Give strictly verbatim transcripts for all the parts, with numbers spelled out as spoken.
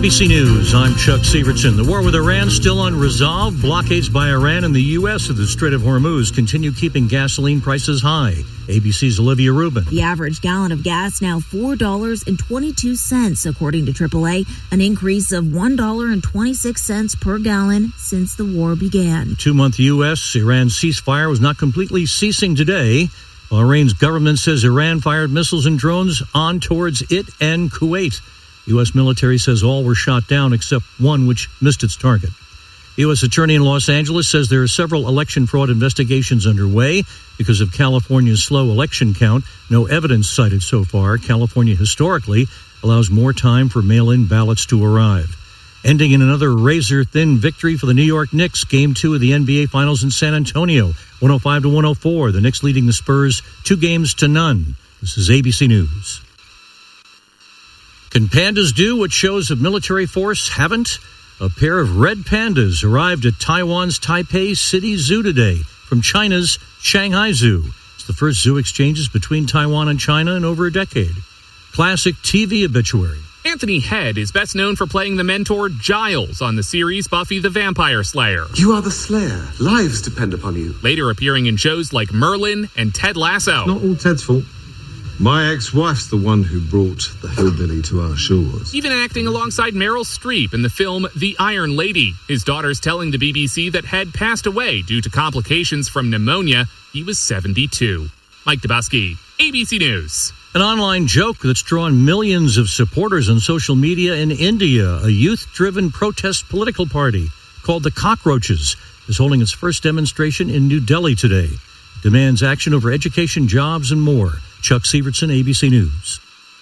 B C News, I'm Chuck Severson. The war with Iran still unresolved. Blockades by Iran and the U S of the Strait of Hormuz continue keeping gasoline prices high. A B C's Olivia Rubin. The average gallon of gas now four dollars and twenty-two cents, according to triple A, an increase of one dollar and twenty-six cents per gallon since the war began. The two-month U S-Iran ceasefire was not completely ceasing today. Bahrain's government says Iran fired missiles and drones on towards it and Kuwait. U S military says all were shot down except one which missed its target. The U S attorney in Los Angeles says there are several election fraud investigations underway because of California's slow election count. No evidence cited so far. California historically allows more time for mail-in ballots to arrive. Ending in another razor-thin victory for the New York Knicks. Game two of the N B A Finals in San Antonio, one oh five to one oh four. The Knicks leading the Spurs two games to none. This is A B C News. Can pandas do what shows of military force haven't? A pair of red pandas arrived at Taiwan's Taipei City Zoo today from China's Shanghai Zoo. It's the first zoo exchanges between Taiwan and China in over a decade. Classic T V obituary. Anthony Head is best known for playing the mentor Giles on the series Buffy the Vampire Slayer. You are the Slayer. Lives depend upon you. Later appearing in shows like Merlin and Ted Lasso. Not all Ted's fault. My ex-wife's the one who brought the hillbilly to our shores. Even acting alongside Meryl Streep in the film The Iron Lady. His daughter's telling the B B C that Head passed away due to complications from pneumonia. He was seventy-two. Mike Dubusky, A B C News. An online joke that's drawn millions of supporters on social media in India. A youth-driven protest political party called the Cockroaches is holding its first demonstration in New Delhi today. It demands action over education, jobs, and more. Chuck Severson, A B C News.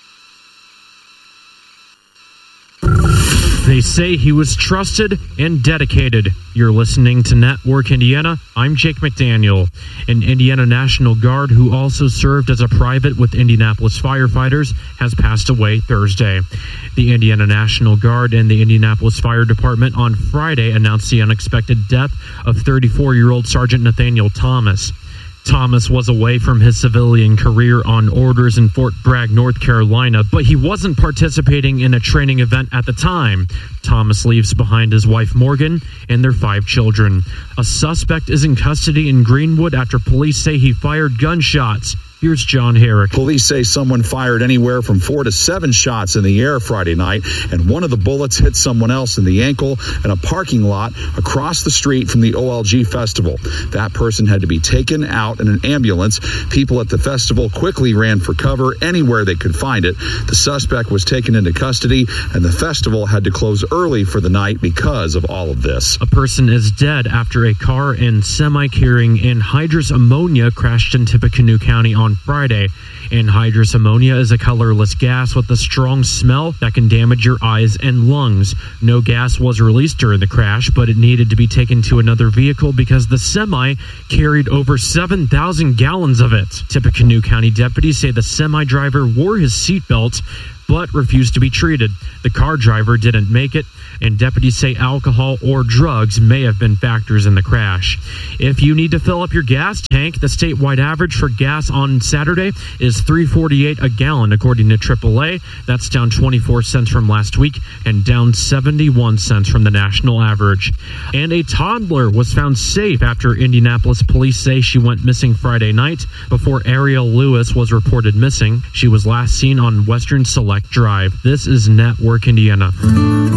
They say he was trusted and dedicated. You're listening to Network Indiana. I'm Jake McDaniel. An Indiana National Guard who also served as a private with Indianapolis firefighters has passed away Thursday. The Indiana National Guard and the Indianapolis Fire Department on Friday announced the unexpected death of thirty-four-year-old Sergeant Nathaniel Thomas. Thomas was away from his civilian career on orders in Fort Bragg, North Carolina, but he wasn't participating in a training event at the time. Thomas leaves behind his wife Morgan and their five children. A suspect is in custody in Greenwood after police say he fired gunshots. Here's John Herrick. Police say someone fired anywhere from four to seven shots in the air Friday night, and one of the bullets hit someone else in the ankle in a parking lot across the street from the O L G festival. That person had to be taken out in an ambulance. People at the festival quickly ran for cover anywhere they could find it. The suspect was taken into custody, and the festival had to close early for the night because of all of this. A person is dead after a car and semi carrying anhydrous ammonia crashed in Tippecanoe County on Friday. Anhydrous ammonia is a colorless gas with a strong smell that can damage your eyes and lungs. No gas was released during the crash, but it needed to be taken to another vehicle because the semi carried over seven thousand gallons of it. Tippecanoe County deputies say the semi driver wore his seatbelt but refused to be treated. The car driver didn't make it, and deputies say alcohol or drugs may have been factors in the crash. If you need to fill up your gas tank, the statewide average for gas on Saturday is three forty-eight a gallon, according to triple A. That's down twenty-four cents from last week and down seventy-one cents from the national average. And a toddler was found safe after Indianapolis police say she went missing Friday night before Ariel Lewis was reported missing. She was last seen on Western Select Drive. This is Network Indiana.